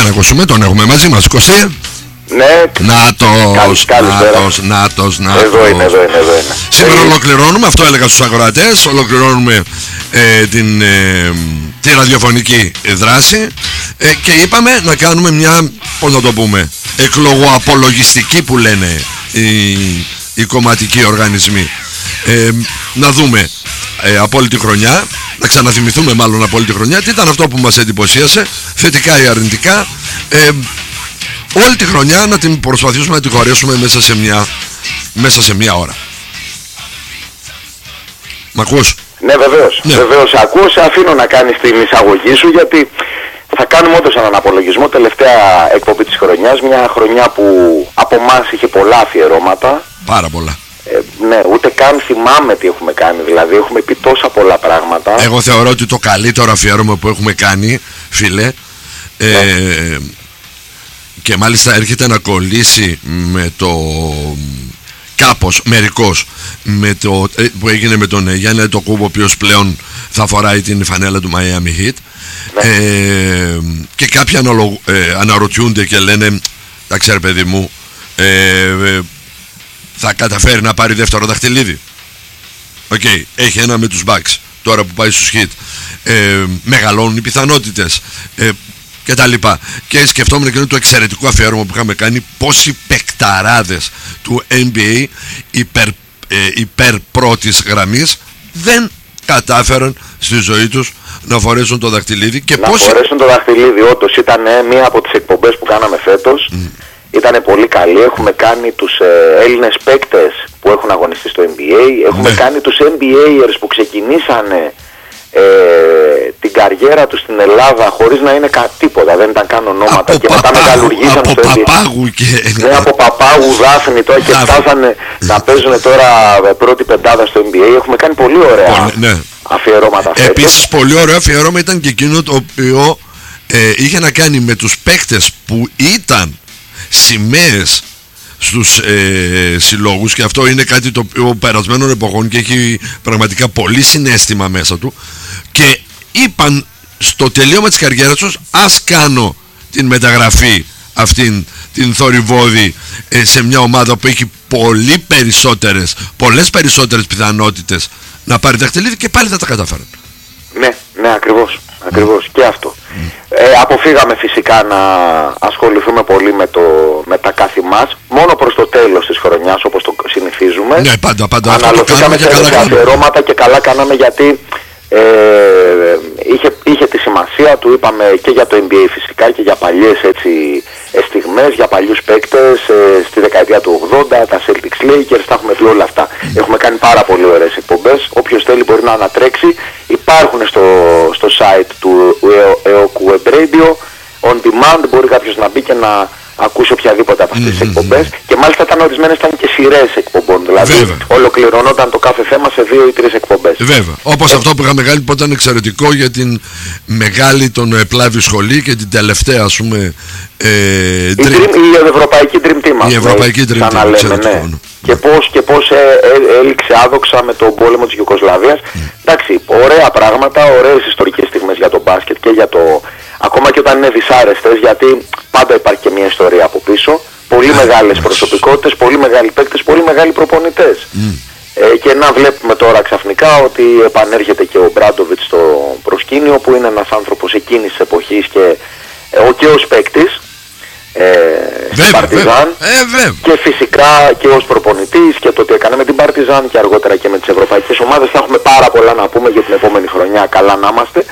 να ακούσουμε, τον έχουμε μαζί μας. Κωστή. Ναι. Νάτος. Εδώ είναι. Σήμερα ολοκληρώνουμε, αυτό έλεγα στους ακροατές, ολοκληρώνουμε τη ραδιοφωνική δράση και είπαμε να κάνουμε μια, πώς να το πούμε, εκλογοαπολογιστική που λένε οι κομματικοί οργανισμοί. Να δούμε από όλη τη χρονιά, να ξαναθυμηθούμε μάλλον από όλη τη χρονιά τι ήταν αυτό που μας εντυπωσίασε, θετικά ή αρνητικά, όλη τη χρονιά να την προσπαθήσουμε να τη χωρέσουμε μέσα σε μια ώρα. Μ' ακούς? Ναι, βεβαίως. Ναι. Βεβαίως ακούς, σε αφήνω να κάνεις την εισαγωγή σου, γιατί θα κάνουμε όντως έναν απολογισμό. Τελευταία εκπομπή της χρονιάς, μια χρονιά που από εμάς είχε πολλά αφιερώματα. Πάρα πολλά. Ναι, ούτε καν θυμάμαι τι έχουμε κάνει, δηλαδή έχουμε πει τόσα πολλά πράγματα. Εγώ θεωρώ ότι το καλύτερο αφιέρωμα που έχουμε κάνει, φίλε, και μάλιστα έρχεται να κολλήσει με το κάπως, μερικώς, με το που έγινε με τον Γιάννη Αντετοκούμπο, ο οποίος πλέον θα φοράει την φανέλα του Miami Heat. Και κάποιοι αναρωτιούνται και λένε, εντάξει ρε παιδί μου, θα καταφέρει να πάρει δεύτερο δαχτυλίδι? Έχει ένα με τους Bucks τώρα που πάει στους Heat, μεγαλώνουν οι πιθανότητες και τα λοιπά. Και σκεφτόμουν και το εξαιρετικό αφιέρωμα που είχαμε κάνει, πόσοι παικταράδες του NBA υπέρ πρώτης γραμμής δεν κατάφεραν στη ζωή τους να φορέσουν το δαχτυλίδι. Και φορέσουν το δαχτυλίδι, όντως ήταν μία από τις εκπομπές που κάναμε φέτος. Ήταν πολύ καλή. Έχουμε κάνει τους Έλληνες παίκτες που έχουν αγωνιστεί στο NBA. Έχουμε κάνει τους NBAers που ξεκινήσανε την καριέρα τους στην Ελλάδα χωρίς να είναι τίποτα, δεν ήταν καν ονόματα, και μετά μεγαλουργήσαν στο NBA. Ναι, από Παπάγου, Δάφνη τώρα, και φτάσανε να παίζουν τώρα πρώτη πεντάδα στο NBA. Έχουμε κάνει πολύ ωραία αφιερώματα φέτος. Επίσης πολύ ωραίο αφιερώμα ήταν και εκείνο το οποίο είχε να κάνει με τους παίκτες που ήταν σημαίες στους συλλόγους, και αυτό είναι κάτι το οποίο περασμένων εποχών και έχει πραγματικά πολύ συναίσθημα μέσα του, και είπαν στο τελείωμα της καριέρας τους, ας κάνω την μεταγραφή αυτήν την θορυβόδη σε μια ομάδα που έχει πολλές περισσότερες πιθανότητες να πάρει δαχτυλίδι, και πάλι θα τα καταφέρουν. Ναι, ακριβώς και αυτό. Αποφύγαμε φυσικά να ασχοληθούμε πολύ με τα κάθε μας, μόνο προς το τέλος της χρονιάς, όπως το συνηθίζουμε. Ναι, πάντα αναλωθήκαμε σε αφιερώματα, και καλά κάναμε, γιατί είχε τη σημασία του, είπαμε, και για το NBA φυσικά και για παλιές στιγμές, για παλιούς παίκτες στη δεκαετία του 80, τα Celtics Lakers, τα έχουμε πει όλα αυτά. Έχουμε κάνει πάρα πολύ ωραίες εκπομπές. Όποιος θέλει μπορεί να ανατρέξει. Υπάρχουν στο site του EOK Web Radio on demand, μπορεί κάποιος να μπει και να ακούσει οποιαδήποτε από αυτές τις εκπομπές, και μάλιστα ορισμένες ήταν και σειρές εκπομπών, δηλαδή ολοκληρωνόταν το κάθε θέμα σε 2 ή 3 εκπομπές. Βέβαια, όπως αυτό που είχαμε κάνει που ήταν εξαιρετικό για την μεγάλη τον πλάβη σχολή και την τελευταία, ας πούμε, η Ευρωπαϊκή Dream Team, η Ευρωπαϊκή Dream Team, ναι. Και πώς έληξε άδοξα με τον πόλεμο της Ιουγκοσλαβίας. Εντάξει, ωραία πράγματα, ωραίες ιστορικές στιγμές για το μπάσκετ και για το... Ακόμα και όταν είναι δυσάρεστες, γιατί πάντα υπάρχει και μια ιστορία από πίσω. Πολύ μεγάλες προσωπικότητες, πολύ μεγάλοι παίκτες, πολύ μεγάλοι προπονητές. Και να βλέπουμε τώρα ξαφνικά ότι επανέρχεται και ο Μπράντοβιτς στο προσκήνιο, που είναι ένας άνθρωπος εκείνης της εποχής και ως παίκτης στην Παρτιζάν, και φυσικά και ως προπονητής, και το τι έκανε με την Παρτιζάν και αργότερα και με τις ευρωπαϊκές ομάδες. Θα έχουμε πάρα πολλά να πούμε για την επόμενη χρονιά, καλά να είμαστε.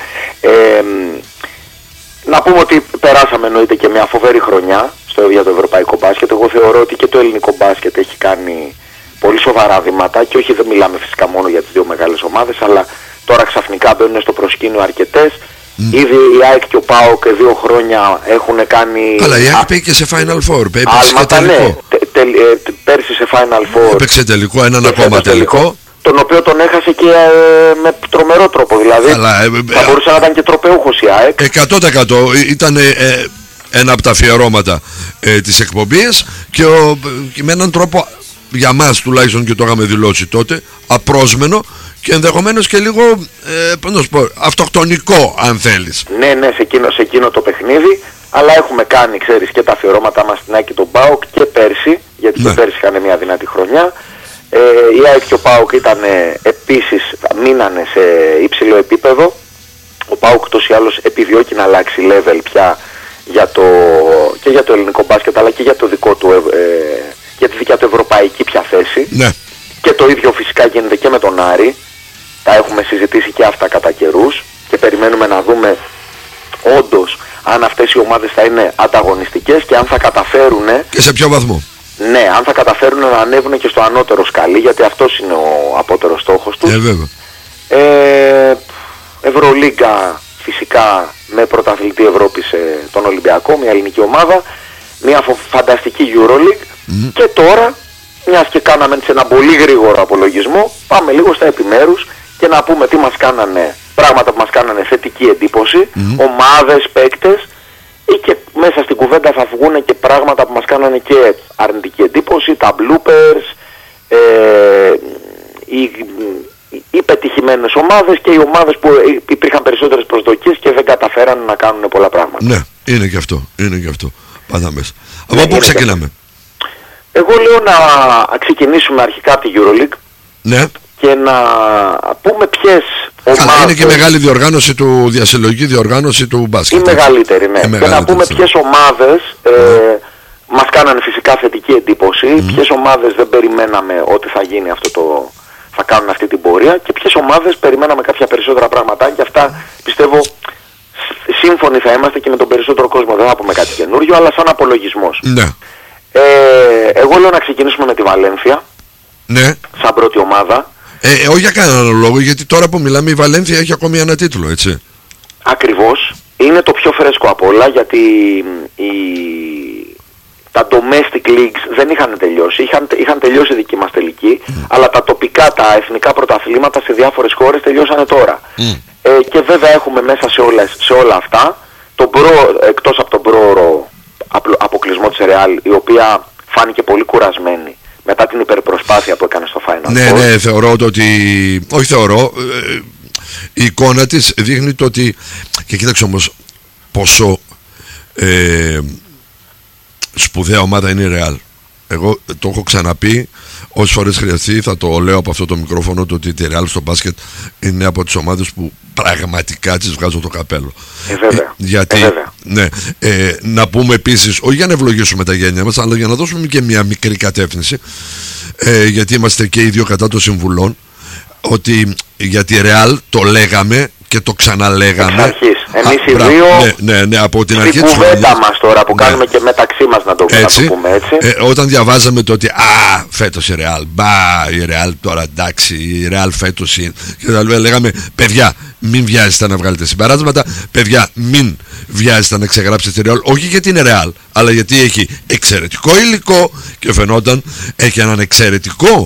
Να πούμε ότι περάσαμε εννοείται και μια φοβερή χρονιά για το ευρωπαϊκό μπάσκετ. Εγώ θεωρώ ότι και το ελληνικό μπάσκετ έχει κάνει πολύ σοβαρά βήματα, και όχι, δεν μιλάμε φυσικά μόνο για τις 2 μεγάλες ομάδες, αλλά τώρα ξαφνικά μπαίνουν στο προσκήνιο αρκετές. Ήδη η ΑΕΚ και ο ΠΑΟΚ 2 χρόνια έχουν κάνει... Καλά, η ΑΕΚ πήγε και σε Final Four, άλματα, ναι, πέρσι σε Final Four έπαιξε τελικό, έναν ακόμα τελικό, τον οποίο τον έχασε και με τρομερό τρόπο, δηλαδή θα μπορούσε να ήταν και τροπεούχος η ΑΕΚ. 100% ήταν ένα από τα αφιερώματα της εκπομπής, και με έναν τρόπο για μας τουλάχιστον, και το είχαμε δηλώσει τότε, απρόσμενο και ενδεχομένως και λίγο αυτοκτονικό, αν θέλεις. Ναι, σε εκείνο το παιχνίδι, αλλά έχουμε κάνει, ξέρεις, και τα αφιερώματά μας στην ΑΕΚ και τον ΠΑΟΚ και πέρσι, γιατί και πέρσι είχαν μια δυνατή χρονιά. Η ΑΕΚ και ο ΠΑΟΚ ήταν επίσης, μείνανε σε υψηλό επίπεδο. Ο ΠΑΟΚ τόσο ή άλλως επιδιώκει να αλλάξει level πια και για το ελληνικό μπάσκετ, αλλά και για το δικό του, για τη δικιά του ευρωπαϊκή πια θέση. Ναι. Και το ίδιο φυσικά γίνεται και με τον Άρη. Τα έχουμε συζητήσει και αυτά κατά καιρούς και περιμένουμε να δούμε όντως αν αυτές οι ομάδες θα είναι ανταγωνιστικές και αν θα καταφέρουν. Και σε ποιο βαθμό. Ναι, αν θα καταφέρουν να ανέβουν και στο ανώτερο σκαλί, γιατί αυτός είναι ο απότερος στόχος τους. Βέβαια. Ευρωλίγκα φυσικά, με πρωταθλητή Ευρώπης τον Ολυμπιακό, μια ελληνική ομάδα, μια φανταστική EuroLeague και τώρα, μιας και κάναμε σε ένα πολύ γρήγορο απολογισμό, πάμε λίγο στα επιμέρους και να πούμε τι μας κάνανε, πράγματα που μας κάνανε θετική εντύπωση, ομάδες, παίκτες, ή και μέσα στην κουβέντα θα βγουν και πράγματα που μας κάνανε και αρνητική εντύπωση, τα bloopers, οι πετυχημένες ομάδες και οι ομάδες που υπήρχαν περισσότερες προσδοκίες και δεν καταφέραν να κάνουν πολλά πράγματα. Ναι, είναι και αυτό. Πάντα μέσα. Από πού ξεκινάμε? Εγώ λέω να ξεκινήσουμε αρχικά από τη EuroLeague. Ναι. Και να πούμε ποιες ομάδες... Αλλά είναι και μεγάλη διοργάνωση διασυλλογική διοργάνωση του μπάσκετ. Η μεγαλύτερη, ναι. Και να πούμε ποιες ομάδες μας κάνανε φυσικά θετική εντύπωση, ποιες ομάδες δεν περιμέναμε ότι θα γίνει θα κάνουν αυτή την πορεία και ποιες ομάδες περιμέναμε κάποια περισσότερα πράγματα και αυτά πιστεύω σύμφωνοι θα είμαστε και με τον περισσότερο κόσμο. Δεν θα πούμε κάτι καινούριο, αλλά σαν απολογισμός. Ναι. Εγώ λέω να ξεκινήσουμε με τη Βαλένθια. Ναι. Σαν πρώτη ομάδα. Όχι για κανέναν λόγο, γιατί τώρα που μιλάμε η Βαλένθια έχει ακόμη ένα τίτλο, έτσι. Ακριβώς. Είναι το πιο φρέσκο από όλα, γιατί τα domestic leagues δεν είχαν τελειώσει. Είχαν τελειώσει η δική μας τελική, αλλά τα τοπικά, τα εθνικά πρωταθλήματα σε διάφορες χώρες τελειώσανε τώρα. Και βέβαια έχουμε μέσα σε όλα αυτά, εκτός από τον πρόωρο αποκλεισμό της Real, η οποία φάνηκε πολύ κουρασμένη μετά την υπερπροσπάθεια που έκανε στο Final Four. Ναι, θεωρώ ότι... Όχι θεωρώ, η εικόνα της δείχνει το ότι... Και κοίταξε όμως πόσο σπουδαία ομάδα είναι η Real. Εγώ το έχω ξαναπεί, όσες φορές χρειαστεί θα το λέω από αυτό το μικρόφωνο, το ότι η Real στο μπάσκετ είναι από τις ομάδες που πραγματικά τις βγάζω το καπέλο. Βέβαια. Γιατί, ναι, να πούμε επίσης, όχι για να ευλογήσουμε τα γένια μας, αλλά για να δώσουμε και μια μικρή κατεύθυνση, γιατί είμαστε και οι δύο κατά των συμβουλών, ότι για τη Real το λέγαμε και το ξαναλέγαμε. Εξ αρχής. Εμείς οι δύο, ναι, από την αρχή της κουβέντα μας τώρα που κάνουμε και μεταξύ μας να το πούμε έτσι. Όταν διαβάζαμε το ότι φέτος η Real, η Real τώρα εντάξει, η Real φέτος είναι, και λέγαμε παιδιά μην βιάζεστε να βγάλετε συμπεράσματα, παιδιά μην βιάζεστε να ξεγράψετε τη Real, όχι γιατί είναι Real, αλλά γιατί έχει εξαιρετικό υλικό και φαινόταν έχει έναν εξαιρετικό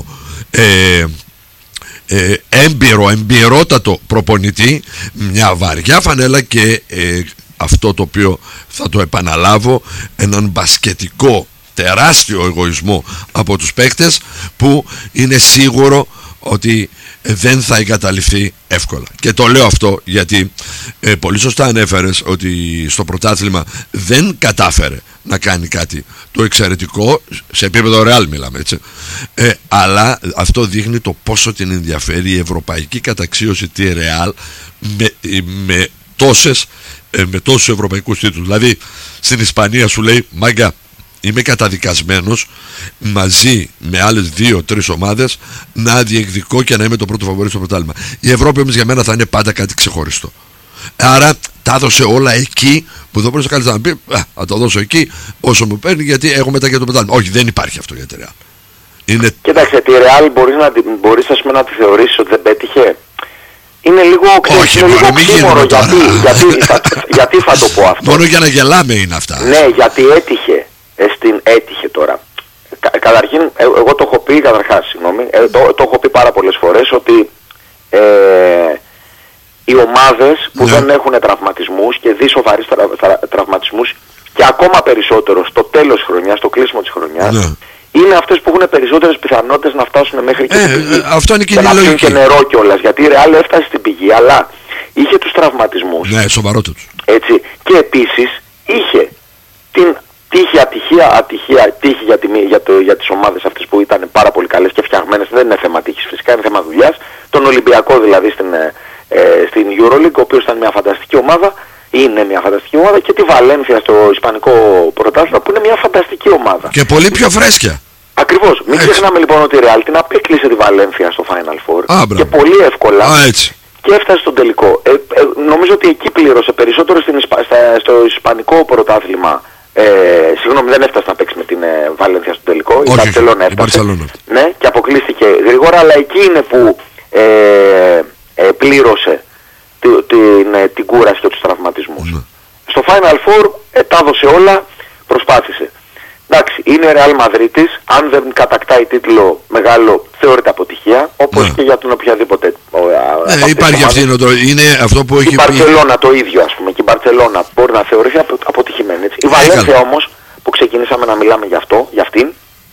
εμπειρότατο προπονητή, μια βαριά φανέλα και αυτό το οποίο θα το επαναλάβω, έναν μπασκετικό τεράστιο εγωισμό από τους παίκτες που είναι σίγουρο ότι δεν θα εγκαταλειφθεί εύκολα. Και το λέω αυτό γιατί πολύ σωστά ανέφερες ότι στο πρωτάθλημα δεν κατάφερε να κάνει κάτι το εξαιρετικό, σε επίπεδο Real μιλάμε, έτσι, αλλά αυτό δείχνει το πόσο την ενδιαφέρει η ευρωπαϊκή καταξίωση τη Real με τόσους ευρωπαϊκούς τίτλους. Δηλαδή στην Ισπανία σου λέει μάγκα, είμαι καταδικασμένος μαζί με άλλες 2-3 ομάδες να διεκδικώ και να είμαι το πρώτο φαβορί στο πρωτάθλημα. Η Ευρώπη όμως για μένα θα είναι πάντα κάτι ξεχωριστό. Άρα τα έδωσε όλα εκεί που δεν μπορούσε καλύτερα να πει θα το δώσω εκεί όσο μου παίρνει, γιατί έχω μετά και το πρωτάθλημα. Όχι, δεν υπάρχει αυτό για τη Real. Κοίταξε, τη Real μπορείς ας πούμε να τη θεωρήσεις ότι δεν πέτυχε. Είναι λίγο ξύμορο. Γιατί θα το πω αυτό. Μόνο για να γελάμε είναι αυτά. Ναι, γιατί έτυχε τώρα. Καταρχήν, εγώ το έχω πει, το έχω πει πάρα πολλές φορές ότι οι ομάδες που δεν έχουν τραυματισμούς και δει σοβαρείς τραυματισμούς και ακόμα περισσότερο στο τέλος της χρονιάς, στο κλείσιμο της χρονιάς, είναι είναι αυτές που έχουν περισσότερες πιθανότητες να φτάσουν μέχρι και την πηγή. Αυτό είναι και να πιούν και νερό κιόλας, γιατί η Real έφτασε στην πηγή, αλλά είχε τους τραυματισμούς. Ναι, σοβαρότατους. Έτσι. Και επίσης είχε την τύχη για τις ομάδες αυτές που ήταν πάρα πολύ καλές και φτιαγμένες. Δεν είναι θέμα τύχης φυσικά, είναι θέμα δουλειάς. Τον Ολυμπιακό δηλαδή στην EuroLeague, ο οποίος ήταν μια φανταστική ομάδα, είναι μια φανταστική ομάδα, και τη Βαλένθια στο Ισπανικό πρωτάθλημα που είναι μια φανταστική ομάδα. Και πολύ πιο φρέσκια. Ακριβώς. Μην ξεχνάμε λοιπόν ότι η Real την απέκλεισε τη Βαλένθια στο Final Four και πολύ εύκολα και έφτασε στον τελικό. Νομίζω ότι εκεί πλήρωσε περισσότερο στο Ισπανικό πρωτάθλημα. Συγγνώμη, δεν έφτασε να παίξει με την Βαλένθια στο τελικό. Η Μπαρσελόνα έφτασε. Ναι, και αποκλείστηκε γρήγορα, αλλά εκεί είναι που πλήρωσε την κούραση και τους τραυματισμούς. Στο Final Four τα έδωσε όλα, προσπάθησε. Εντάξει, είναι Real Madridis, αν δεν κατακτάει τίτλο μεγάλο θεωρείται αποτυχία, όπως και για τον οποιαδήποτε. Υπάρχει αυτή, είναι αυτό που έχει πει. Η Μπαρσελόνα το ίδιο, ας πούμε, και η Μπαρσελόνα μπορεί να θεωρηθεί αποτυχημένη. Έτσι. Η Βαλένθια όμως, που ξεκινήσαμε να μιλάμε για αυτήν,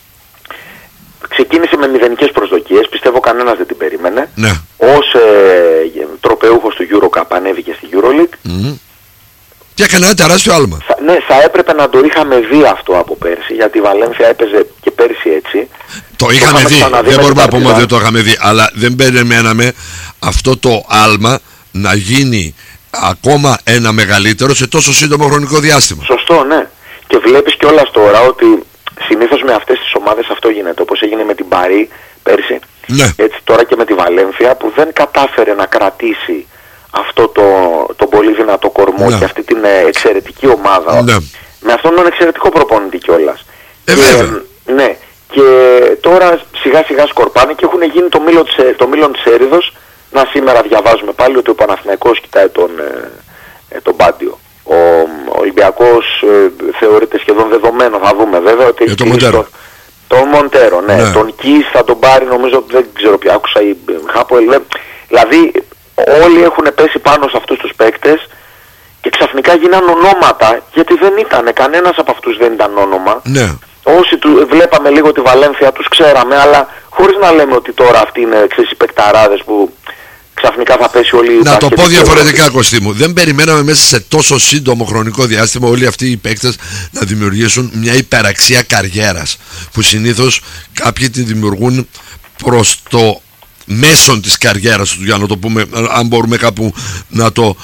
ξεκίνησε με μηδενικές προσδοκίες, πιστεύω κανένας δεν την περίμενε. Ναι. Ως τροπεούχος του EuroCup ανέβηκε στη EuroLeague. Και έκανε ένα τεράστιο άλμα. Ναι, θα έπρεπε να το είχαμε δει αυτό από πέρσι, γιατί η Βαλένθια έπαιζε και πέρσι έτσι. Το είχαμε δει, δεν μπορούμε να πούμε ότι δεν το είχαμε δει, αλλά δεν περιμέναμε αυτό το άλμα να γίνει ακόμα ένα μεγαλύτερο σε τόσο σύντομο χρονικό διάστημα. Σωστό, ναι. Και βλέπεις κιόλας τώρα ότι συνήθως με αυτές τις ομάδες αυτό γίνεται, όπως έγινε με την Παρί πέρσι. Ναι. Έτσι τώρα και με τη Βαλένθια, που δεν κατάφερε να κρατήσει αυτό το πολύ δυνατό κορμό και αυτή την εξαιρετική ομάδα. Ναι. Με αυτόν τον εξαιρετικό προπονητή κιόλας. Ναι. Και τώρα σιγά σιγά σκορπάνε και έχουν γίνει το μήλον της έρηδος. Να, σήμερα διαβάζουμε πάλι ότι ο Παναθηναϊκός κοιτάει τον Πάντιο. Ο Ολυμπιακός θεωρείται σχεδόν δεδομένο, θα δούμε βέβαια ότι έχει τον Μοντέρο, ναι. Τον Κις θα τον πάρει, νομίζω, δεν ξέρω ποια άκουσα, η Χάποελ. Δηλαδή όλοι έχουν πέσει πάνω σε αυτούς τους παίκτες και ξαφνικά γίναν ονόματα, γιατί δεν ήταν, κανένας από αυτούς δεν ήταν όνομα. Ναι. Όσοι βλέπαμε λίγο τη Βαλένθια τους ξέραμε, αλλά χωρίς να λέμε ότι τώρα αυτοί είναι οι παικταράδες που ξαφνικά θα πέσει όλοι. Να το πω διαφορετικά, Κωστή μου. Δεν περιμέναμε μέσα σε τόσο σύντομο χρονικό διάστημα όλοι αυτοί οι παίκτες να δημιουργήσουν μια υπεραξία καριέρας, που συνήθως κάποιοι τη δημιουργούν προς το μέσον της καριέρας του, για να το πούμε, αν μπορούμε κάπου να το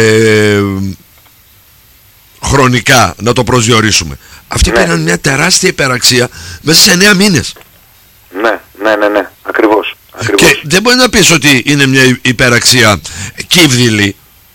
χρονικά να το προσδιορίσουμε. Αυτοί πήραν μια τεράστια υπεραξία μέσα σε 9 μήνες. Ναι, ακριβώς. Και δεν μπορεί να πεις ότι είναι μια υπεραξία κύβδηλη.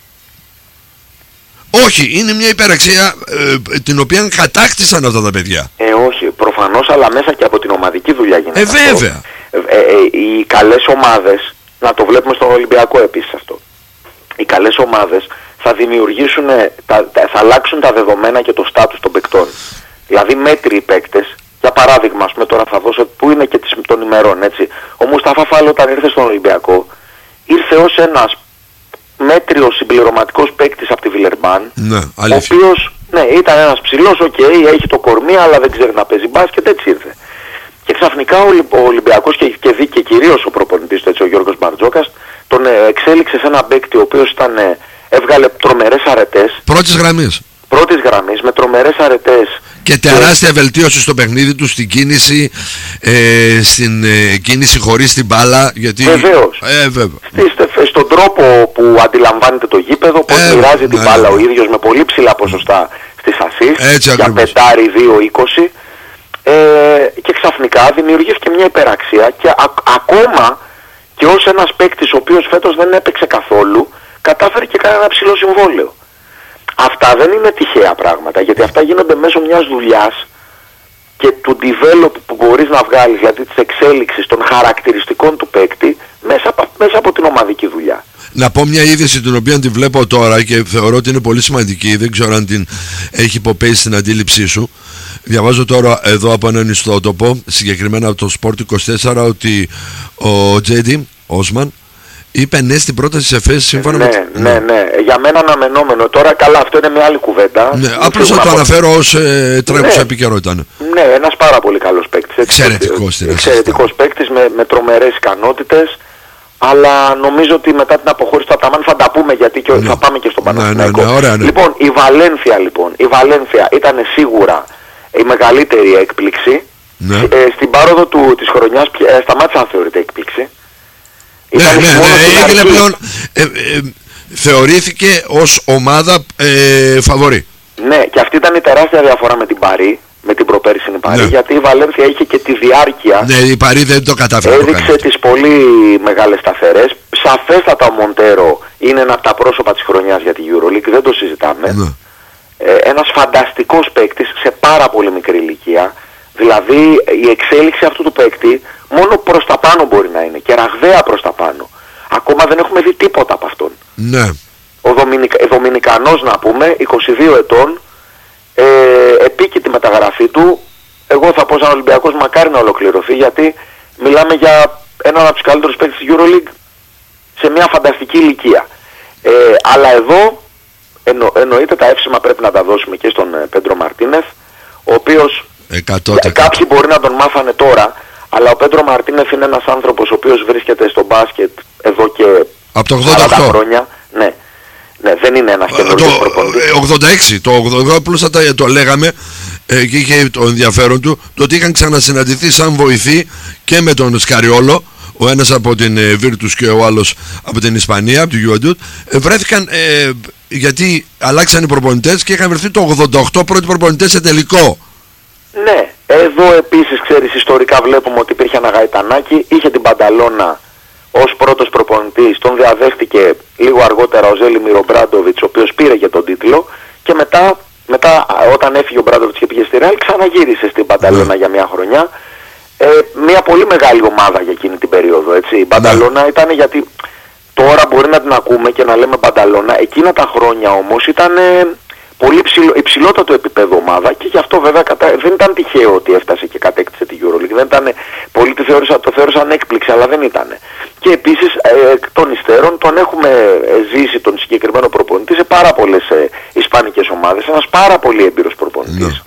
Όχι, είναι μια υπεραξία την οποία κατάκτησαν αυτά τα παιδιά. Όχι, προφανώς, αλλά μέσα και από την ομαδική δουλειά γίνεται. Βέβαια. Οι καλές ομάδες, να το βλέπουμε στον Ολυμπιακό επίσης αυτό. Οι καλές ομάδες θα δημιουργήσουν, θα αλλάξουν τα δεδομένα και το στάτους των παικτών. Δηλαδή μέτριοι παίκτες, για παράδειγμα, ας πούμε, τώρα θα δώσω, που είναι και των ημερών, έτσι. Ο Μουσταφά Φάλ όταν ήρθε στον Ολυμπιακό, ήρθε ως ένας μέτριος συμπληρωματικός παίκτης από τη Βιλερμπάν, ο οποίος, ήταν ένας ψηλός, έχει το κορμί, αλλά δεν ξέρει να παίζει μπάσκετ, έτσι ήρθε. Και ξαφνικά ο Ολυμπιακός και κυρίως ο προπονητής του, έτσι, ο Γιώργος Μπαρτζόκας, τον εξέλιξε σε ένα παίκτη ο οποίος έβγαλε τρομερές αρετές. Πρώτης γραμμής, με τρομερές αρετές. Και τεράστια βελτίωση στο παιχνίδι του, στην κίνηση, στην κίνηση χωρίς την μπάλα. Γιατί... Βεβαίως. Στον τρόπο που αντιλαμβάνεται το γήπεδο, πώς μοιράζει την μπάλα ο ίδιος με πολύ ψηλά ποσοστά στις ασίστ, για πεντάρι 2-20. Και ξαφνικά δημιουργήθηκε μια υπεραξία και ακόμα και ως ένας παίκτης ο οποίος φέτος δεν έπαιξε καθόλου, κατάφερε και κάνει ένα ψηλό συμβόλαιο. Αυτά δεν είναι τυχαία πράγματα, γιατί αυτά γίνονται μέσω μιας δουλειάς και του develop που μπορείς να βγάλεις, δηλαδή της εξέλιξης των χαρακτηριστικών του παίκτη μέσα από την ομαδική δουλειά. Να πω μια είδηση την οποία τη βλέπω τώρα και θεωρώ ότι είναι πολύ σημαντική, δεν ξέρω αν την έχει υποπέσει στην αντίληψή σου. Διαβάζω τώρα εδώ από έναν ιστότοπο, συγκεκριμένα από το Sport 24, ότι ο Τζέντι Όσμαν είπε ναι στην πρόταση της ΕΦΕΣ σύμφωνα με... Ναι. Για μένα αναμενόμενο. Τώρα καλά, αυτό είναι μια άλλη κουβέντα. Ναι, απλώς θα το αναφέρω ως τρέχουσα επικαιρότητα. Ναι, ένας πάρα πολύ καλός παίκτης. Εξαιρετικός παίκτης με τρομερές ικανότητες. Αλλά νομίζω ότι μετά την αποχώρηση του Αταμάν θα τα πούμε, γιατί και θα πάμε και στον Παναθηναϊκό. Ναι. Λοιπόν, η Βαλένθια ήταν σίγουρα η μεγαλύτερη έκπληξη. Ναι. Στην πάροδο της χρονιάς σταμάτησε να θεωρείται έκπληξη. Ναι, έγινε πλέον, θεωρήθηκε ως ομάδα φαβορί. Ναι, και αυτή ήταν η τεράστια διαφορά με την Παρί, με την προπέρσινη Παρί, γιατί η Βαλένθια είχε και τη διάρκεια. Ναι, η Παρί δεν το κατάφερε. Έδειξε τις πολύ μεγάλες σταθερές. Σαφέστατα ο Μοντέρο είναι ένα από τα πρόσωπα της χρονιάς για τη EuroLeague, δεν το συζητάμε. Ναι. Ένας φανταστικός παίκτης σε πάρα πολύ μικρή ηλικία. Δηλαδή η εξέλιξη αυτού του παίκτη μόνο προς τα πάνω μπορεί να είναι, και ραγδαία προς τα πάνω. Ακόμα δεν έχουμε δει τίποτα από αυτόν. Ναι. Ο Δομινικανός, να πούμε, 22 ετών, επίκειται τη μεταγραφή του. Εγώ θα πω σαν Ολυμπιακός μακάρι να ολοκληρωθεί, γιατί μιλάμε για έναν από τους καλύτερους παίκτες της EuroLeague σε μια φανταστική ηλικία. Αλλά εδώ εννοείται τα εύσημα πρέπει να τα δώσουμε και στον Πέντρο Μαρτίνεθ, ο οποίος 100%. Κάποιοι μπορεί να τον μάθανε τώρα, αλλά ο Πέντρο Μαρτίνεθ είναι ένας άνθρωπος ο οποίος βρίσκεται στο μπάσκετ εδώ και από το 40 χρόνια. Ναι, δεν είναι ένας καινούργιος προπονητής. 86, το 88 πλούς το λέγαμε, και είχε το ενδιαφέρον του το ότι είχαν ξανασυναντηθεί σαν βοηθοί και με τον Σκαριόλο, ο ένας από την Virtus και ο άλλος από την Ισπανία, από τη Juventud. Βρέθηκαν γιατί αλλάξαν οι προπονητές και είχαν βρεθεί το 88 πρώτοι προπονητές σε τελικό. Ναι, εδώ επίσης ξέρεις, ιστορικά βλέπουμε ότι υπήρχε ένα Γαϊτανάκι, είχε την Πανταλώνα ως πρώτος προπονητής, τον διαδέχτηκε λίγο αργότερα ο Ζέλιμιρ Ομπράντοβιτς, ο οποίος πήρε και τον τίτλο, και μετά όταν έφυγε ο Μπράντοβιτς και πήγε στη Ρεάλ, ξαναγύρισε στην Πανταλώνα για μια χρονιά. Μια πολύ μεγάλη ομάδα για εκείνη την περίοδο, έτσι. Η Πανταλώνα ήταν, γιατί τώρα μπορεί να την ακούμε και να λέμε Πανταλώνα, εκείνα τα χρόνια όμως ήταν πολύ υψηλότατο επίπεδο ομάδα, και γι' αυτό βέβαια δεν ήταν τυχαίο ότι έφτασε και κατέκτησε τη EuroLeague. Δεν ήταν, πολλοί το θεώρησαν έκπληξη, αλλά δεν ήταν. Και επίσης εκ των υστέρων τον έχουμε ζήσει τον συγκεκριμένο προπονητή σε πάρα πολλές ισπανικές ομάδες, ένας πάρα πολύ έμπειρος προπονητής.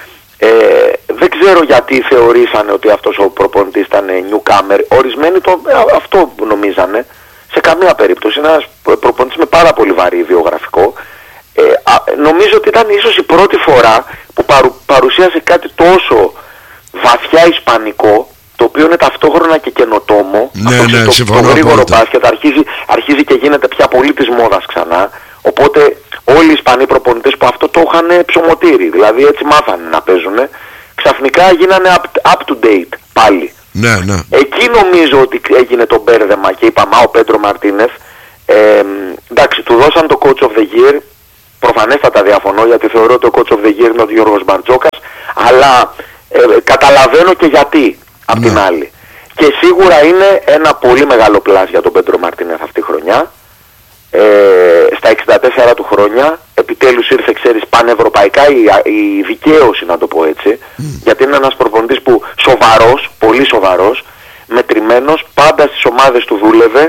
Δεν ξέρω γιατί θεωρήσανε ότι αυτός ο προπονητής ήταν newcomer. Ορισμένοι αυτό νομίζανε. Σε καμία περίπτωση. Είναι ένας προπονητής με πάρα πολύ βαρύ βιογραφικό. Νομίζω ότι ήταν ίσως η πρώτη φορά που παρουσίασε κάτι τόσο βαθιά ισπανικό, το οποίο είναι ταυτόχρονα και καινοτόμο. Το γρήγορο μπάσκετ αρχίζει και γίνεται πια πολύ της μόδας ξανά. Οπότε όλοι οι Ισπανοί προπονητές που αυτό το είχαν ψωμοτήρι, δηλαδή έτσι μάθανε να παίζουν, ξαφνικά γίνανε up to date πάλι. Ναι. Εκεί νομίζω ότι έγινε το μπέρδεμα και είπαμε, ο Πέντρο Μαρτίνεθ, εντάξει, του δώσαν το Coach of the Year. Προφανέστατα διαφωνώ, γιατί θεωρώ ότι ο Coach of the Year είναι ο Γιώργος Μπαρτζόκας, αλλά καταλαβαίνω και γιατί απ' την άλλη. Και σίγουρα είναι ένα πολύ μεγάλο πλάσ για τον Πέντρο Μαρτίνεθ αυτή τη χρονιά. Στα 64 του χρόνια επιτέλους ήρθε, ξέρεις, πανευρωπαϊκά η δικαίωση, να το πω έτσι, γιατί είναι ένας προπονητής που σοβαρός, πολύ σοβαρός, μετρημένος, πάντα στις ομάδες του δούλευε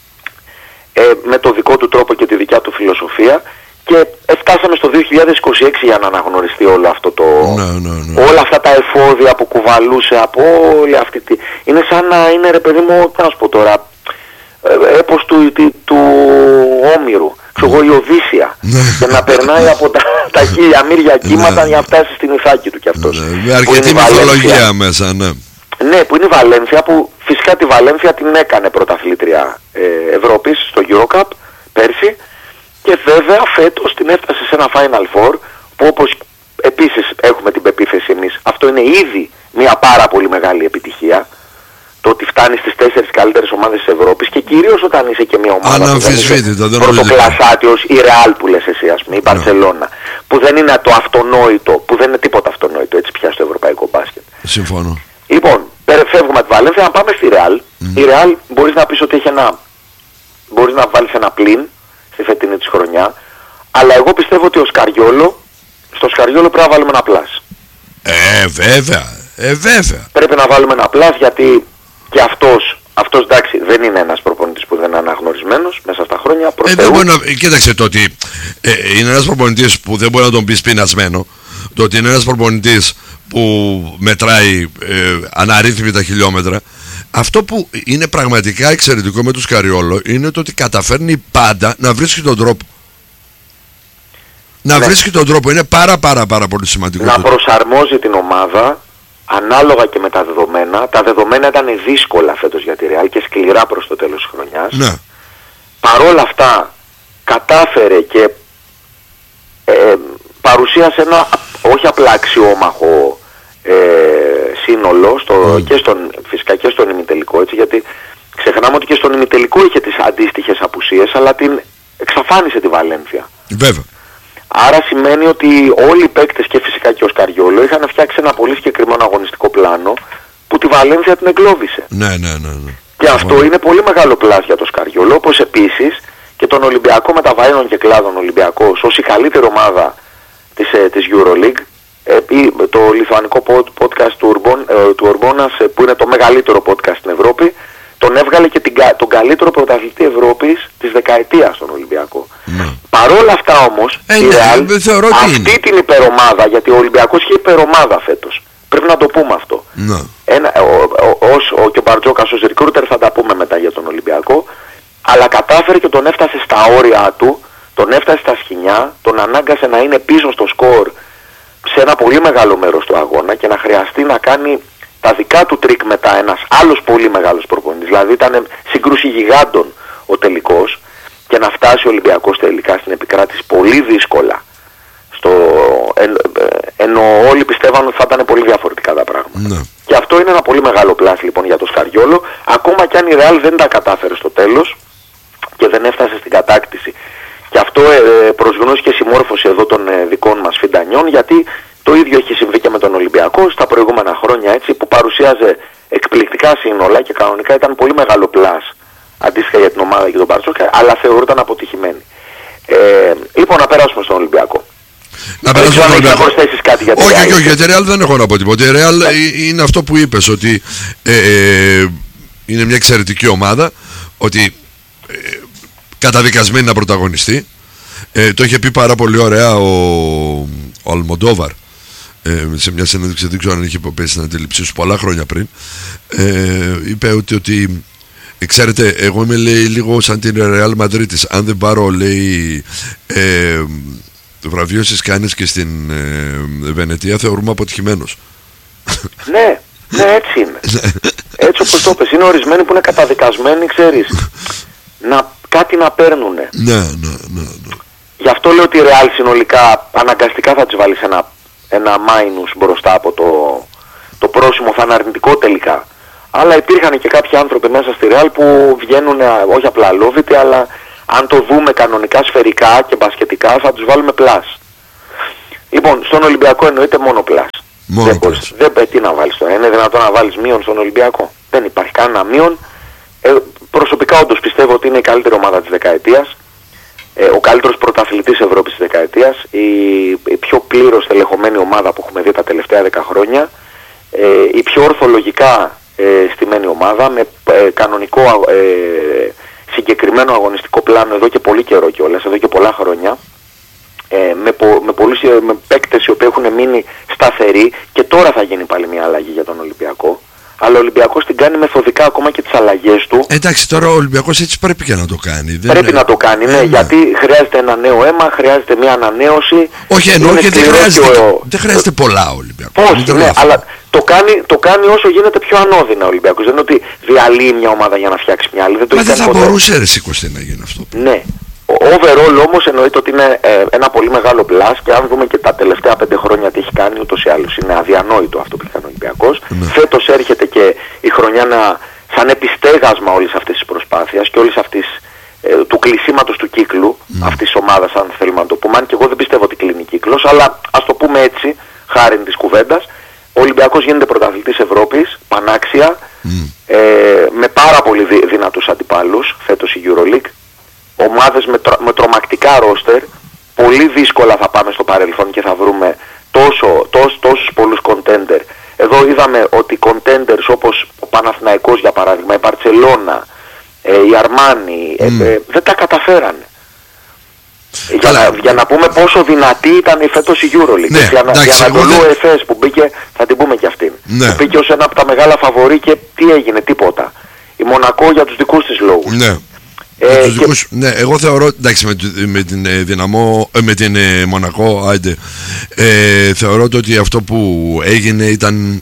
με το δικό του τρόπο και τη δικιά του φιλοσοφία, και φτάσαμε στο 2026 για να αναγνωριστεί όλο αυτό όλα αυτά τα εφόδια που κουβαλούσε από όλη αυτή τη... Είναι σαν να είναι, ρε παιδί μου, τι να σου πω τώρα, έπος του Όμηρου, ξέρω, η Οδύσσια, και να περνάει από τα χίλια μύρια κύματα για να φτάσει στην Ιθάκη του κι αυτός. Με αρκετή μυθολογία μέσα, ναι. Ναι, που είναι η Βαλένθια, που φυσικά τη Βαλένθια την έκανε πρωταθλήτρια Ευρώπης στο EuroCup πέρσι, και βέβαια φέτος την έφτασε σε ένα Final Four, που όπως επίσης έχουμε την πεποίθηση εμείς, αυτό είναι ήδη μια πάρα πολύ μεγάλη επιτυχία. Το ότι φτάνει στις 4 καλύτερες ομάδες της Ευρώπης, και κυρίως όταν είσαι και μια ομάδα που δεν είσαι πρωτοκλασσάτιος, η Real που λες εσύ, ας πούμε, η Μπαρσελόνα, που δεν είναι το αυτονόητο, που δεν είναι τίποτα αυτονόητο έτσι πια στο ευρωπαϊκό μπάσκετ. Συμφωνώ. Λοιπόν, φεύγουμε από τη Βαλένθια να πάμε στη Real. Η Real μπορείς να πεις ότι έχει μπορείς να βάλεις ένα πλήν στη φετινή της χρονιά, αλλά εγώ πιστεύω ότι στο Σκαριόλο πρέπει να βάλουμε ένα πλάς. Βέβαια. Πρέπει να βάλουμε ένα πλάς, γιατί και αυτός Αυτός εντάξει δεν είναι ένας προπονητής που δεν είναι αναγνωρισμένος μέσα στα χρόνια. Κοίταξε το ότι είναι ένας προπονητής που δεν μπορεί να τον πεις πεινασμένο. Το ότι είναι ένας προπονητής που μετράει αναρρύθμιτα χιλιόμετρα. Αυτό που είναι πραγματικά εξαιρετικό με τον Σκαριόλο είναι το ότι καταφέρνει πάντα να βρίσκει τον τρόπο. Να βρίσκει τον τρόπο. Είναι πάρα πολύ σημαντικό. Να προσαρμόζει την ομάδα ανάλογα και με τα δεδομένα. Τα δεδομένα ήταν δύσκολα φέτος για τη Real και σκληρά προς το τέλος της χρονιάς. Ναι. Παρόλα αυτά κατάφερε και παρουσίασε ένα όχι απλά αξιόμαχο σύνολο φυσικά και στον ημιτελικό, έτσι, γιατί ξεχνάμε ότι και στον ημιτελικό είχε τις αντίστοιχες απουσίες, αλλά την εξαφάνισε τη Βαλένθια. Βέβαια. Άρα σημαίνει ότι όλοι οι παίκτες και φυσικά και ο Σκαριόλο είχαν φτιάξει ένα πολύ συγκεκριμένο αγωνιστικό πλάνο που τη Βαλένθια την εγκλώβησε. Ναι. Και αυτό είναι πολύ μεγάλο πλάς για το Σκαριόλο, όπως επίσης και τον Ολυμπιακό με τα βαΐνων και κλάδων Ολυμπιακός ως η καλύτερη ομάδα της EuroLeague. Το λιθουανικό podcast του Ορμπόνας, που είναι το μεγαλύτερο podcast στην Ευρώπη, τον έβγαλε και τον καλύτερο πρωταθλητή Ευρώπης της δεκαετίας στον Ολυμπιακό. Παρόλα αυτά όμως η Real αυτή την υπερομάδα, γιατί ο Ολυμπιακός είχε υπερομάδα φέτος, πρέπει να το πούμε αυτό. Και ο Μπαρτζόκας ως recruiter θα τα πούμε μετά για τον Ολυμπιακό, αλλά κατάφερε και τον έφτασε στα όρια του, τον έφτασε στα σκοινιά, τον ανάγκασε να είναι πίσω στο σκορ σε ένα πολύ μεγάλο μέρος του αγώνα και να χρειαστεί να κάνει τα δικά του τρίκ μετά ένας άλλος πολύ μεγάλος προπονητής. Δηλαδή ήταν σύγκρουση γιγάντων ο τελικός, και να φτάσει ο Ολυμπιακός τελικά στην επικράτηση πολύ δύσκολα, ενώ όλοι πιστεύαν ότι θα ήταν πολύ διαφορετικά τα πράγματα. Ναι. Και αυτό είναι ένα πολύ μεγάλο πλάσι λοιπόν για το Σκαριόλο, ακόμα και αν η Real δεν τα κατάφερε στο τέλος και δεν έφτασε στην κατάκτηση. Και αυτό προς γνώση και συμμόρφωση εδώ των δικών μας φιντανιών, γιατί το ίδιο έχει συμβεί και με τον Ολυμπιακό στα προηγούμενα χρόνια, έτσι, που παρουσίαζε εκπληκτικά σύνολα και κανονικά ήταν πολύ μεγάλο πλάς αντίστοιχα για την ομάδα και τον Μπαρτσόκα, αλλά θεωρούταν αποτυχημένη. Λοιπόν, να περάσουμε στον Ολυμπιακό. Να περάσουμε στον Ολυμπιακό. Να προσθέσεις κάτι για τη Real? Όχι, για τη Real δεν έχω να πω τίποτα. Η Real είναι αυτό που είπες, ότι είναι μια εξαιρετική ομάδα, ότι καταδικασμένη να πρωταγωνιστεί. Το είχε πει πάρα πολύ ωραία ο Αλμοντόβαρ σε μια συνέντευξη, δεν ξέρω αν είχε πέσει στην αντίληψή σου πολλά χρόνια πριν. Είπε ότι ξέρετε, εγώ είμαι, λέει, λίγο σαν την Real Μαδρίτης. Αν δεν πάρω, λέει, βραβείο στις Κάνες και στην Βενετία, θεωρούμε αποτυχημένος. Ναι, έτσι είναι. Έτσι όπως το πες, είναι ορισμένοι που είναι καταδικασμένοι, ξέρεις, κάτι να παίρνουνε. Ναι. Γι' αυτό λέω ότι η Real συνολικά αναγκαστικά θα της βάλεις ένα μάινους μπροστά από το πρόσημο, θα είναι αρνητικό τελικά. Αλλά υπήρχαν και κάποιοι άνθρωποι μέσα στη Real που βγαίνουν όχι απλά λόβιτοι, αλλά αν το δούμε κανονικά σφαιρικά και μπασκετικά θα τους βάλουμε πλάς. Λοιπόν, στον Ολυμπιακό εννοείται μόνο πλάς. Τι να βάλεις τώρα, είναι δυνατόν να βάλεις μείον στον Ολυμπιακό? Δεν υπάρχει κανένα μείον. Προσωπικά όντως πιστεύω ότι είναι η καλύτερη ομάδα της δεκαετίας, ο καλύτερος πρωταθλητής Ευρώπης της δεκαετίας, η πιο πλήρως τελεχωμένη ομάδα που έχουμε δει τα τελευταία 10 χρόνια, η πιο ορθολογικά στημένη ομάδα, με κανονικό συγκεκριμένο αγωνιστικό πλάνο εδώ και πολύ καιρό κιόλας, εδώ και πολλά χρόνια, με παίκτες οι οποίοι έχουν μείνει σταθεροί, και τώρα θα γίνει πάλι μια αλλαγή για τον Ολυμπιακό. Αλλά ο Ολυμπιακός την κάνει μεθοδικά ακόμα και τις αλλαγές του. Εντάξει, τώρα ο Ολυμπιακός έτσι πρέπει και να το κάνει. Πρέπει να το κάνει, ναι, γιατί χρειάζεται ένα νέο αίμα, χρειάζεται μια ανανέωση. Όχι, εννοώ και δεν χρειάζεται πολλά ο Ολυμπιακός. Όχι, ναι, αλλά το κάνει όσο γίνεται πιο ανώδυνα ο Ολυμπιακός. Δεν είναι ότι διαλύει μια ομάδα για να φτιάξει μια άλλη. Μα δεν θα μπορούσε, ρε Σικωστή, να γίνει αυτό. Ναι. Overall όμως εννοείται ότι είναι ένα πολύ μεγάλο πλάς, και αν δούμε και τα τελευταία 5 χρόνια τι έχει κάνει, ούτως ή άλλως είναι αδιανόητο αυτό που έχει κάνει ο Ολυμπιακός. Φέτος έρχεται και η χρονιά σαν επιστέγασμα όλης αυτής της προσπάθειας και όλης αυτής του κλεισίματος του κύκλου αυτής της ομάδας, αν θέλουμε να το πούμε. Αν και εγώ δεν πιστεύω ότι κλείνει κύκλος, αλλά ας το πούμε έτσι, χάρη της κουβέντας. Ο Ολυμπιακός γίνεται πρωταθλητής Ευρώπης, πανάξια, με πάρα πολύ δυνατούς αντιπάλους φέτος η EuroLeague. Ομάδες με τρομακτικά ρόστερ, πολύ δύσκολα θα πάμε στο παρελθόν και θα βρούμε τόσους πολλούς contender. Εδώ είδαμε ότι contenders όπως ο Παναθηναϊκός για παράδειγμα παράδειγμα, η Μπαρτσελώνα, η Αρμάνι, δεν τα καταφέρανε. Για να πούμε πόσο δυνατή ήταν φέτος η EuroLeague. Ναι, για Ανατολού Εφές που μπήκε, θα την πούμε και αυτήν. Ναι. Που μπήκε ως ένα από τα μεγάλα φαβορί και τι έγινε, τίποτα. Η Μονακό για τους δικούς της λόγους. Ναι. Ναι, εγώ θεωρώ, εντάξει, με την Μονακό, θεωρώ ότι αυτό που έγινε ήταν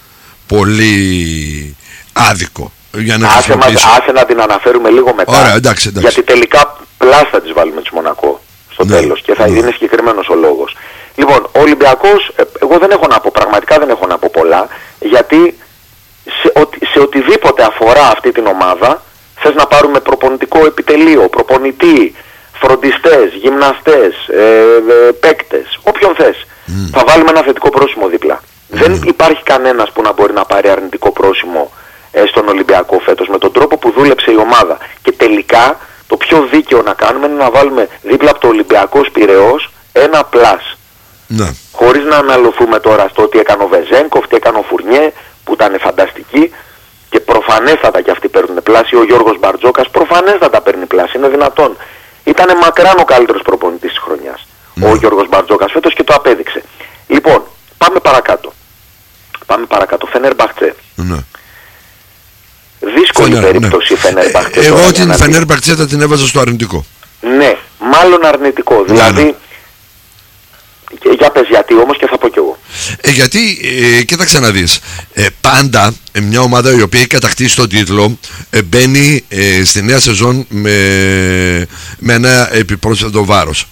πολύ άδικο. Άσε να την αναφέρουμε λίγο μετά. Ωραία, εντάξει. Γιατί τελικά πλάς θα τις βάλουμε τις Μονακό στο τέλος και θα είναι συγκεκριμένος ο λόγος. Λοιπόν, ο Ολυμπιακός, εγώ δεν έχω να πω, πραγματικά δεν έχω να πω πολλά, γιατί σε οτιδήποτε αφορά αυτή την ομάδα, θες να πάρουμε προπονητικό επιτελείο, προπονητή, φροντιστές, γυμναστές, παίκτες, όποιον θες, θα βάλουμε ένα θετικό πρόσημο δίπλα. Δεν υπάρχει κανένας που να μπορεί να πάρει αρνητικό πρόσημο στον Ολυμπιακό φέτος με τον τρόπο που δούλεψε η ομάδα. Και τελικά το πιο δίκαιο να κάνουμε είναι να βάλουμε δίπλα από το Ολυμπιακός Πειραιώς ένα πλάς. Ναι. Χωρίς να αναλωθούμε τώρα στο τι έκανε ο Βεζένκοφ, τι έκανε ο Φουρνιέ που ήταν φανταστικοί και προφανέστατα και αυτοί παίρνουν πλάση. Ο Γιώργος Μπαρτζόκας προφανέστατα παίρνει πλάση, είναι δυνατόν. Ήτανε μακράν ο καλύτερος προπονητής της χρονιάς. Ο Γιώργος Μπαρτζόκας φέτος και το απέδειξε. Λοιπόν, πάμε παρακάτω. Φενέρμπαχτσε. Ναι. Δύσκολη περίπτωση η Φενέρμπαχτσε. Εγώ την Φενέρμπαχτσε θα την έβαζα στο αρνητικό. Ναι, μάλλον αρνητικό. Δηλαδή, για πες γιατί όμως και θα πω κι εγώ. Γιατί, κοίταξε να δεις, πάντα μια ομάδα η οποία έχει κατακτήσει τον τίτλο μπαίνει στη νέα σεζόν με ένα επιπρόσθετο βάρος.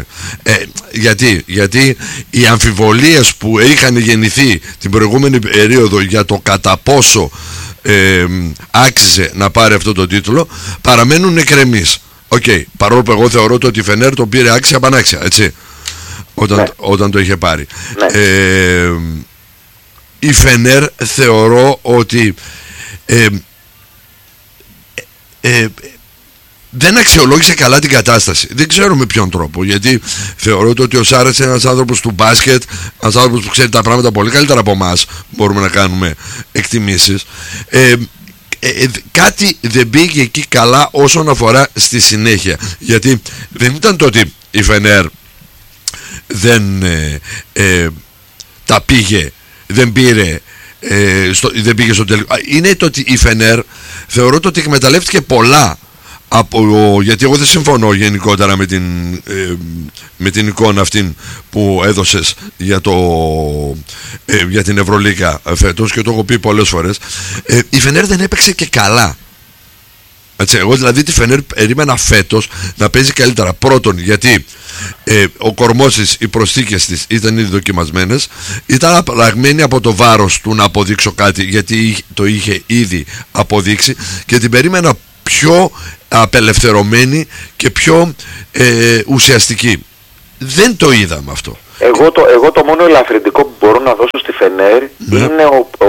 Γιατί οι αμφιβολίες που είχαν γεννηθεί την προηγούμενη περίοδο για το κατά πόσο άξιζε να πάρει αυτό το τίτλο παραμένουν εκκρεμείς. Παρόλο που εγώ θεωρώ ότι η Φενέρ τον πήρε άξια πανάξια, έτσι, όταν το είχε πάρει. Η Φενέρ θεωρώ ότι δεν αξιολόγησε καλά την κατάσταση. Δεν ξέρω με ποιον τρόπο, γιατί θεωρώ ότι ο Σάρας είναι ένας άνθρωπος του μπάσκετ, ένας άνθρωπος που ξέρει τα πράγματα πολύ καλύτερα από εμάς. Μπορούμε να κάνουμε εκτιμήσεις. Κάτι δεν πήγε εκεί καλά όσον αφορά στη συνέχεια, γιατί δεν ήταν το ότι η Φενέρ δεν τα πήγε, δεν πήγε στο τελικό. Είναι το ότι η Φενέρ θεωρώ ότι εκμεταλλεύτηκε πολλά γιατί εγώ δεν συμφωνώ γενικότερα με την εικόνα αυτή που έδωσες για την Ευρωλίγα φέτος, και το έχω πει πολλές φορές. Η Φενέρ δεν έπαιξε και καλά. Εγώ δηλαδή τη Φενέρ περίμενα φέτος να παίζει καλύτερα. Πρώτον, γιατί ο κορμός της, οι προσθήκες της ήταν ήδη δοκιμασμένες, ήταν απαλλαγμένη από το βάρος του να αποδείξω κάτι, γιατί το είχε ήδη αποδείξει, και την περίμενα πιο απελευθερωμένη και πιο ουσιαστική. Δεν το είδαμε αυτό. Εγώ το μόνο ελαφρυντικό που μπορώ να δώσω στη Φενέρ είναι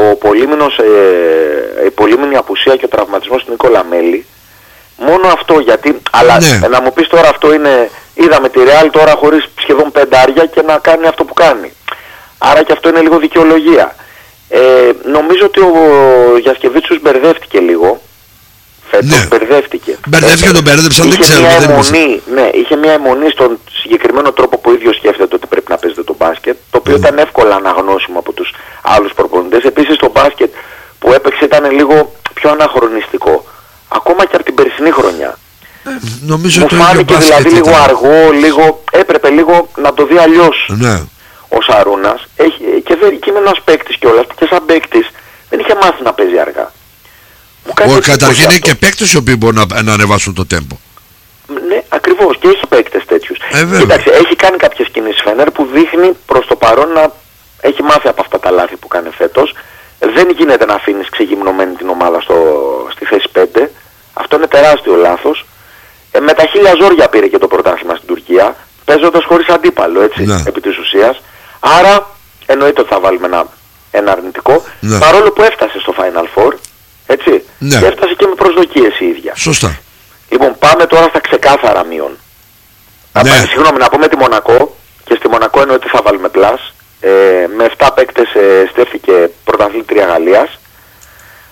η πολύμηνη απουσία και ο τραυματισμός του Νίκολα Μέλη. Μόνο αυτό, γιατί, αλλά να μου πεις τώρα, αυτό είναι, είδαμε τη Ρεάλ τώρα χωρίς σχεδόν πεντάρια και να κάνει αυτό που κάνει. Άρα και αυτό είναι λίγο δικαιολογία. Νομίζω ότι ο Γιασκεβίτσιος μπερδεύτηκε λίγο. Φέτος μπερδεύτηκε. Τον μπερδεύσαν, δεν ξέρω. Είχε μια αιμονή στον συγκεκριμένο τρόπο που ο ίδιος σκέφτεται ότι πρέπει να παίζεται το μπάσκετ, το οποίο ήταν εύκολα αναγνώσιμο από τους άλλους προπονητές. Επίσης το μπάσκετ που έπαιξε ήταν λίγο πιο αναχρονιστικό. Ακόμα και από την περσινή χρονιά. Νομίζω μου φάνηκε δηλαδή λίγο αργό, έπρεπε λίγο να το δει αλλιώς ο Σαρούνας. Και είναι ένας παίκτης κιόλας που και σαν παίκτης δεν είχε μάθει να παίζει αργά. Καταρχήν είναι και παίκτες οι οποίοι μπορούν να ανεβάσουν το τέμπο. Ναι, ακριβώς, και έχει παίκτες τέτοιους. Κοίταξε, έχει κάνει κάποιες κινήσεις Φενέρ που δείχνει προς το παρόν να έχει μάθει από αυτά τα λάθη που κάνει φέτος. Δεν γίνεται να αφήνεις ξεγυμνωμένη την ομάδα στη θέση 5. Αυτό είναι τεράστιο λάθος. Με τα χίλια ζόρια πήρε και το πρωτάθλημα στην Τουρκία, παίζοντας χωρίς αντίπαλο, έτσι, επί της ουσίας. Άρα εννοείται ότι θα βάλουμε ένα αρνητικό, παρόλο που έφτασε στο Final Four. Έτσι, και έφτασε και με προσδοκίες η ίδια. Σωστά. Λοιπόν, πάμε τώρα στα ξεκάθαρα μείον. Συγγνώμη, να πούμε τη Μονακό, και στη Μονακό εννοείται θα βάλουμε πλάς. Με 7 παίκτες στέφθηκε πρωταθλήτρια Γαλλίας.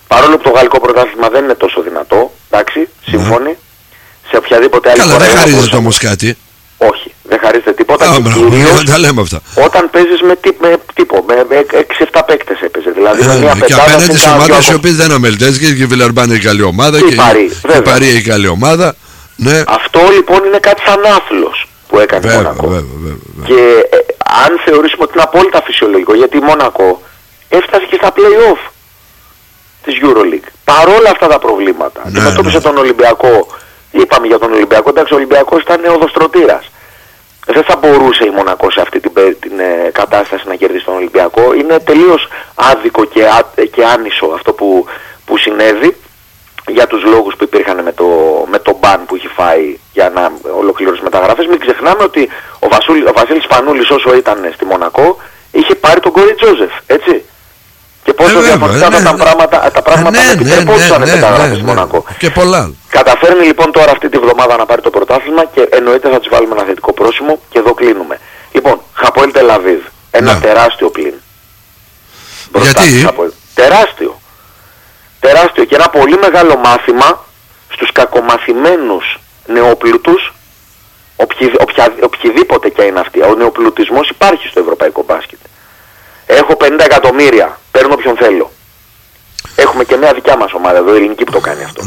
Παρόλο που το γαλλικό πρωτάθλημα δεν είναι τόσο δυνατό, εντάξει, σύμφωνοι, σε οποιαδήποτε άλλη χώρα. Καλά, δεν χαρίζεται όμως κάτι. Όχι, δεν χαρίζεται τίποτα. Και κυρίως τα λέμε αυτά. Όταν παίζεις με 6-7 παίκτες έπαιζε. Δηλαδή με μια και απέναντι σε ομάδες οι οποίες δεν είναι ομιλητές, και η Βιλερμπάν είναι η καλή ομάδα, και η Παρί η καλή ομάδα. Ναι. Αυτό λοιπόν είναι κάτι σαν άθλος που έκανε η Μονακό. Βέβαια. Και αν θεωρήσουμε ότι είναι απόλυτα φυσιολογικό, γιατί η Μονακό έφτασε και στα play-off της EuroLeague. Παρόλα αυτά τα προβλήματα, αντιμετώπισε τον Ολυμπιακό. Είπαμε για τον Ολυμπιακό, εντάξει, ο Ολυμπιακός ήταν οδοστρωτήρας. Δεν θα μπορούσε η Μονακό σε αυτή την κατάσταση να κερδίσει τον Ολυμπιακό. Είναι τελείως άδικο και άνισο αυτό που συνέβη, για τους λόγους που υπήρχαν με το μπαν που έχει φάει για να ολοκληρώσει μεταγραφές. Μην ξεχνάμε ότι ο Βασίλης Σπανούλης, όσο ήταν στη Μονακό, είχε πάρει τον Κόρι Τζόζεφ, έτσι. Και πόσο διαφορετικά τα πράγματα με επιτρεπόντουσαν μεταγραφές στη Μονακό. Και πολλά. Καταφέρνει λοιπόν τώρα αυτή τη βδομάδα να πάρει το πρωτάθλημα και εννοείται θα τους βάλουμε ένα θετικό πρόσημο, και εδώ κλείνουμε. Λοιπόν, Χαποέλ Τελαβίβ, ένα τεράστιο πλήν. Γιατί? Τεράστιο και ένα πολύ μεγάλο μάθημα στους κακομαθημένους νεοπλούτους, οποιαδήποτε και είναι αυτοί. Ο νεοπλουτισμός υπάρχει στο ευρωπαϊκό μπάσκετ. Έχω 50 εκατομμύρια, παίρνω όποιον θέλω. Έχουμε και μια δικιά μας ομάδα εδώ, η ελληνική, που το κάνει αυτό.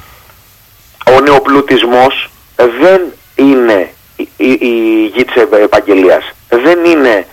Ο νεοπλουτισμός δεν είναι η γη της επαγγελίας. Δεν είναι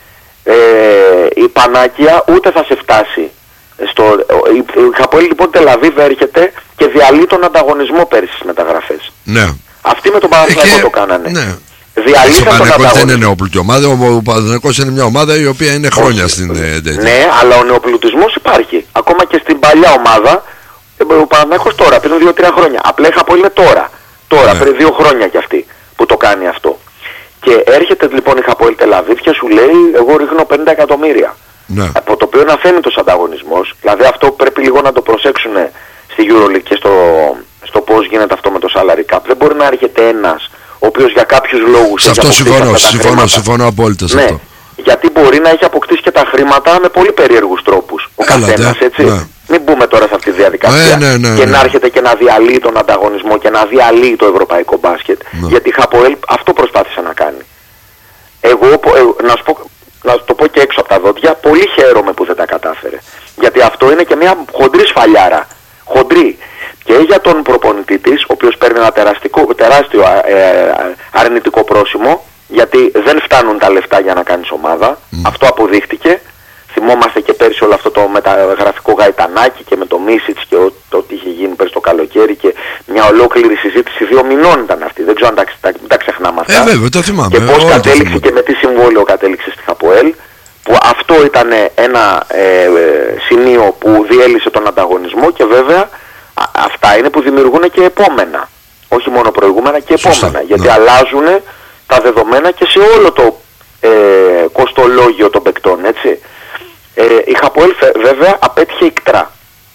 η πανάκια, ούτε θα σε φτάσει. Η Χαποέλ λοιπόν Τελαβίβ έρχεται και διαλύει τον ανταγωνισμό πέρυσι στις μεταγραφές. Ναι. Αυτοί με τον Παναθηναϊκό το κάνανε. Ναι. Διαλύσαν τον ανταγωνισμό. Δεν είναι νεοπλούτη ομάδα, ο Παναθηναϊκός είναι μια ομάδα η οποία είναι χρόνια στην τέτοια. Ναι, αλλά ο νεοπλουτισμός υπάρχει. Ακόμα και στην παλιά ομάδα, ο Παναθηναϊκός τώρα, πριν 2-3 χρόνια. Απλά η Χαποέλ είναι τώρα, πριν 2 χρόνια κι αυτή που το κάνει αυτό. Και έρχεται λοιπόν η Χαποέλ Τελαβίβ και σου λέει, εγώ ρίχνω 50 εκατομμύρια. Ναι. Από το οποίο είναι αθέμητος ανταγωνισμός. Δηλαδή αυτό πρέπει λίγο να το προσέξουν στη EuroLeague και στο πώς γίνεται αυτό με το salary cap. Δεν μπορεί να έρχεται ένας ο οποίος για κάποιους λόγους σε αυτό συμφωνώ απόλυτα σε αυτό. Γιατί μπορεί να έχει αποκτήσει και τα χρήματα με πολύ περίεργους τρόπους ο καθένας, έτσι. Ναι. Μην μπούμε τώρα σε αυτή τη διαδικασία και να έρχεται και να διαλύει τον ανταγωνισμό και να διαλύει το ευρωπαϊκό μπάσκετ. Γιατί η Χαποέλ αυτό προσπάθησε να κάνει. Εγώ να το πω και έξω από τα δόντια, πολύ χαίρομαι που δεν τα κατάφερε. Γιατί αυτό είναι και μια χοντρή σφαλιάρα. Χοντρή. Και για τον προπονητή της, ο οποίος παίρνει ένα τεράστιο αρνητικό πρόσημο, γιατί δεν φτάνουν τα λεφτά για να κάνεις ομάδα. Αυτό αποδείχτηκε. Θυμόμαστε και πέρσι όλο αυτό το μεταγραφικό γαϊτανάκι και με το Μίσιτς και ό,τι είχε γίνει πέρσι το καλοκαίρι, και μια ολόκληρη συζήτηση 2 μηνών ήταν αυτή. Δεν ξέρω αν τα ξεχνάμε αυτά. Βέβαια, το θυμάμαι. Και πώς κατέληξε και με τι συμβόλαιο κατέληξε στη Χαποέλ, που αυτό ήταν ένα σημείο που διέλυσε τον ανταγωνισμό, και βέβαια αυτά είναι που δημιουργούν και επόμενα. Όχι μόνο προηγούμενα, και επόμενα. Γιατί αλλάζουν τα δεδομένα και σε όλο το κοστολόγιο των παικτών, έτσι. Η Χαποέλ βέβαια απέτυχε ικτρά.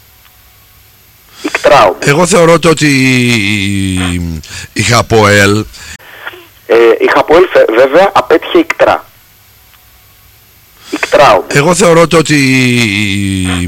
Εγώ θεωρώ ότι η Χαποέλ βέβαια απέτυχε ικτρά. Εγώ θεωρώ ότι